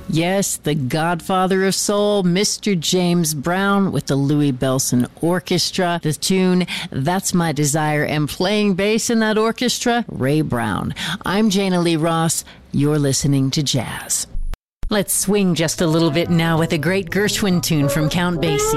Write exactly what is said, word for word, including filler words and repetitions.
Yes, the godfather of soul, Mister James Brown with the Louis Bellson Orchestra. The tune, That's My Desire, and playing bass in that orchestra, Ray Brown. I'm Jana Lee Ross. You're listening to Jazz. Let's swing just a little bit now with a great Gershwin tune from Count Basie.